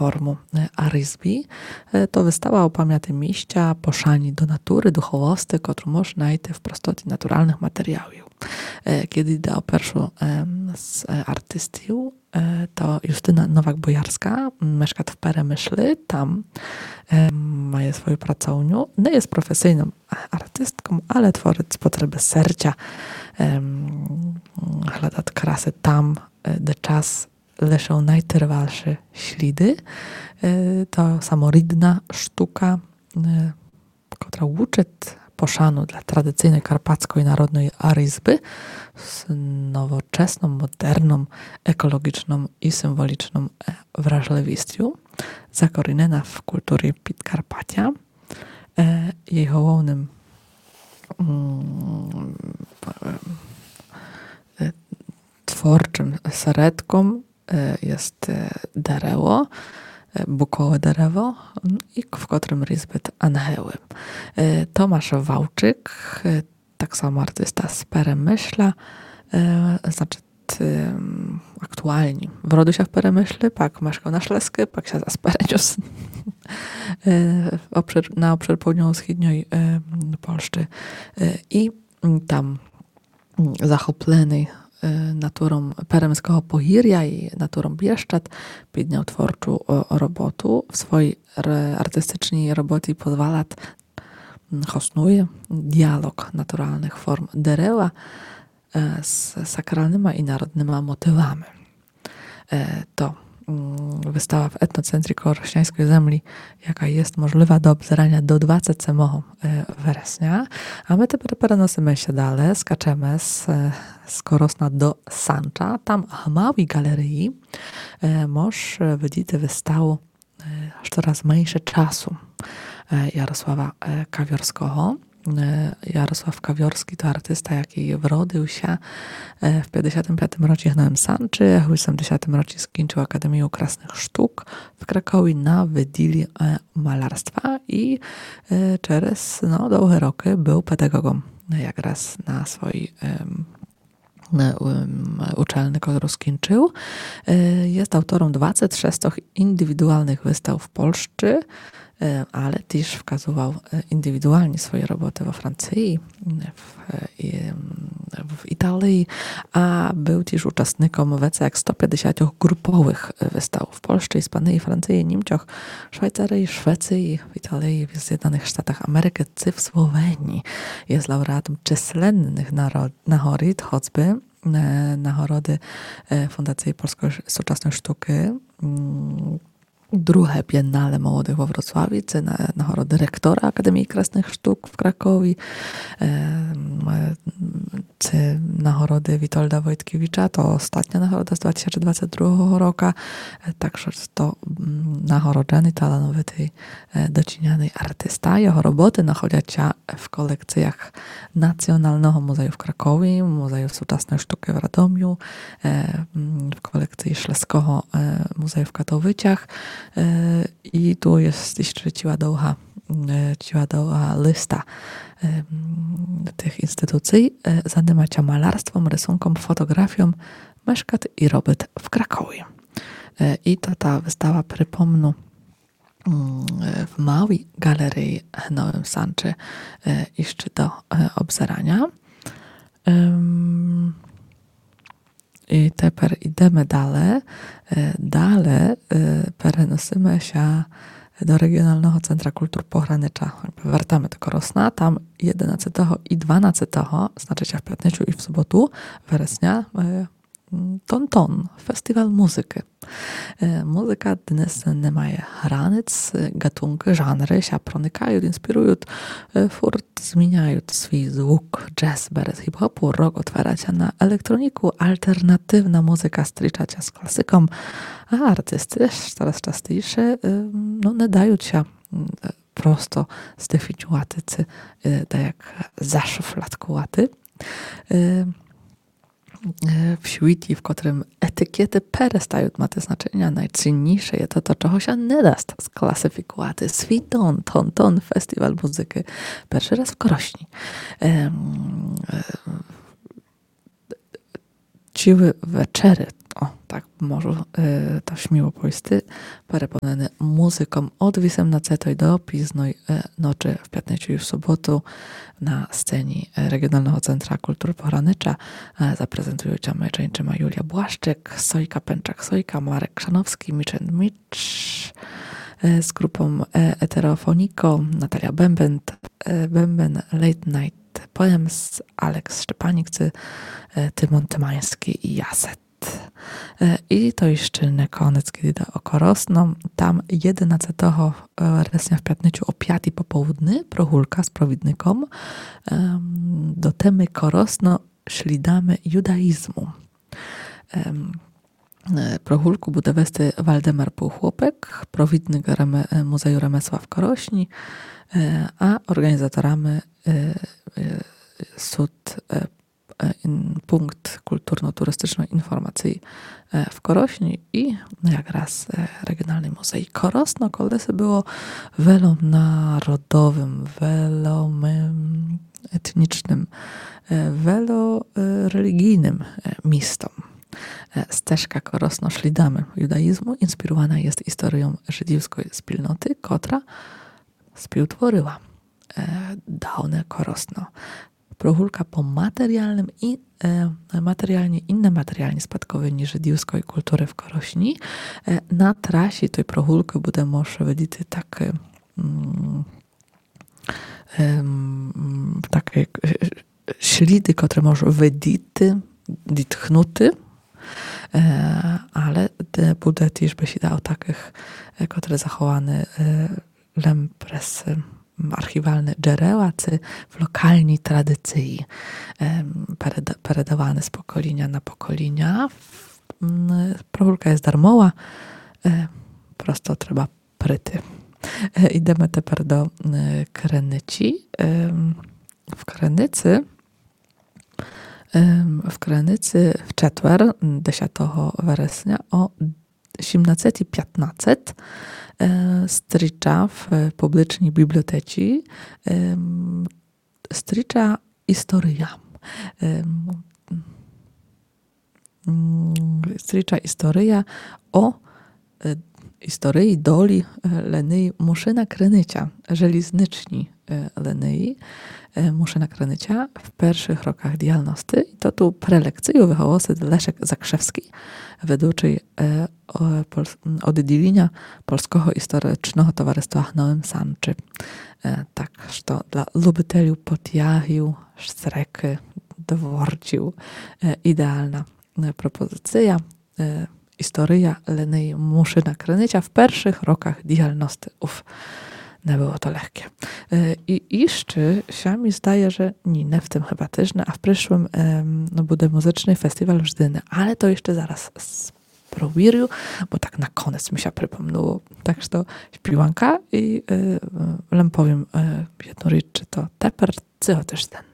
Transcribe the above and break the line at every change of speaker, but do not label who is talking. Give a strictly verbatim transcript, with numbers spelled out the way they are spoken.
formu arystbii. To вистава опам'яти місця, пошані до натури, духовості, котру можна знайти в простоті натуральних матеріалів. Kiedy йде першу з артистів, to Justyna Nowak-Bojarska mieszka w Peremyśli, tam ma swoją pracownię. Nie jest profesjonalną artystką, ale tworzy z potrzeby serca. Hledat krasy tam, gdzie czas leżą najtrwalsze ślady. To samoridna sztuka, która uczy poszanu dla tradycyjnej karpackiej narodnej arystbii z nowoczesną, moderną, ekologiczną i symboliczną wrażliwością, zakorzeniona w kulturze Podkarpacia. Jej głównym twórczym seredką jest derewo, bukowe derewo, i w którym ryzbyt anioły. Tomasz Wałczyk, tak samo artysta z Peremyśla, znaczy aktualnie wrodził się w Peremyśli, pak mieszkał na Śleskie, pak się przeniósł na obszar południowo-wschodniej Polski i tam zachoplony naturą peremskiego Pohirja i naturą Bieszczad podjął twórczą robotę. W swojej artystycznej robocie pozwala hosnuje dialog naturalnych form derewa z sakralnymi i narodnymi motywami. To wystawa w Etnocentrii Korśniańskiej Zemli, jaka jest możliwa do obzerania do dwudziestego siódmego września. A my teraz przenosimy się dalej, skaczemy z, z Korosna do Sancza. Tam w małej galerii można widzieć wystawę coraz mniejsze czasu Jarosława Kawiorskiego. Jarosław Kawiorski to artysta, jaki wrodził się w pięćdziesiątym piątym roku w Nowym Sanczy, a w osiemdziesiątym roku skończył Akademię Krasnych Sztuk w Krakowie na Wydziale Malarstwa i przez no, długie roki był pedagogą, jak raz na swojej uczelni, którą skończył. Jest autorem dwudziestu sześciu indywidualnych wystaw w Polsce, ale też wskazywał indywidualnie swoje roboty we Francji, w, w Italii, a był też uczestnikiem więcej jak sto pięćdziesiąt grupowych wystaw w Polsce, Hiszpanii, Francji, Niemczech, Szwajcarii, Szwecji, w Italii, w Zjednoczonych Stanach Ameryki, czy w Słowenii. Jest laureatem czyslennych nagród, choćby nagrody Fundacji Polskiej Współczesnej Sztuki, drugie Biennale Młodych we Wrocławiu, czy na, na dyrektora Akademii Krasnych Sztuk w Krakowie, czy nagrody Witolda Wojtkiewicza, to ostatnia nagroda z dwa tysiące dwudziestego drugiego roku, także to nagrodzony talanowy dociniany artysta. Jego roboty znajduje się w kolekcjach Nacjonalnego Muzeum w Krakowie, Muzeum Współczesnej Sztuki w Radomiu, w kolekcji Śleskiego Muzeum w Katowicach. I tu jest jeszcze ciła długa, ciła długa lista tych instytucji. Zajmuje się malarstwem, rysunkiem, fotografią, mieszka i robi w Krakowie. I to ta wystawa, przypomnę, w małej galerii w Nowym Sanczy jeszcze do obzerania. I teraz idziemy dalej. Dalej przenosimy się do Regionalnego Centra Kultur Pogranicza. Wracamy do Korosna. Tam jedenastego i dwunastego, znaczy się w piątnicę i w sobotę września, Ton Ton, festiwal muzyki. Muzyka dnes nie ma granic, gatunki, żanry się pronikają, inspirują, furt zmieniają swój zwuk, jazz, bez hip-hopu, rock otwiera się na elektroniku, alternatywna muzyka stycza się z klasyką, a artysty coraz częściej no, nie dają się prosto zdefiniować, tak jak zaszufladkowaty. W świecie, w którym etykiety przestają mieć znaczenia, najcenniejsze jest to, to czego się nie da sklasyfikować. Swój ton, ton, ton, festiwal muzyki. Pierwszy raz w Korośni. Ciły wieczery o, tak можу е, та śmiło повісти, переповнений музиком od wісімнадцятої do пізної е, ночі в п'ятницю і в суботу na scenie Regionalnego Centra Kultury Poranycza e, zaprezentują Cię męczeńczyma Julia Błaszczyk, Sojka Pęczak-Sojka, Marek Krzanowski, Mitch and Mitch e, z grupą e, Eterofoniko, Natalia Bęben, e, Bęben, Late Night Poems, Aleks Szczepanik, e, Tymon Tymański i Jaset. I to jeszcze nie koniec, kiedy da okorosno. Tam jedenastego września w piatniczu o piątej popołudny prohulka z prowidnikom do temy korosno śladami judaizmu. Prohulku bude wести Waldemar Półchłopek, prowidnik Muzeum Remesła w Korośni, a organizatorami sud punkt kulturno-turystyczno-informacji w Korośni i jak raz Regionalny Muzej Korosno, Koldesy było welom narodowym, welom etnicznym, welo religijnym mistom. Ścieżka Korosno śladami judaizmu inspirowana jest historią żydowskiej wspólnoty, która współtworzyła dawne Korosno. Prohulka po materialnym i e, materialnie i niematerialnie spadkowieniu żydowskiej kultury w Korośni. E, na trasie tej prohulki буде może widzieć takie mm, um, takie ślady, które może widzieć, ditchnuty, e, ale bude też by się dało takich, które zachowane e, lempres archiwalne dżerełacy w lokalnej tradycji peredowane z pokolenia na pokolenia. Prohulka jest darmowa, prosto trzeba pryty. Idziemy teraz do Krynyci. W Krynycy w Krynycy w czwartek, dziesiątego września o siedemnaście piętnaście stricza w publicznej biblioteci stricza historia. Stricza historia o historii doli Lenyi Muszyna Krynycia, żeliznyczni Lenyi Muszyna Krynycia w pierwszych rokach działalności. I to tu prelekcję wychował Leszek Zakrzewski, ведучий oddzielenia Polskiego Historycznego Towarzystwa w Nowym Sączu. Tak, że dla lubiteli podjahił, sztreky, dworcił. Idealna propozycja. Historia Lenyi Muszyna Krynycia w pierwszych rokach działalności. Uf, nie było to lekkie. I jeszcze się mi zdaje, że nie w tym chyba też, a w przyszłym no, będzie muzyczny festiwal w Żdyny, ale to jeszcze zaraz spróbuję, bo tak na koniec mi się przypomniało. Także to śpiwanka i y, powiem y, jedną rzecz, czy to teper, co też ten.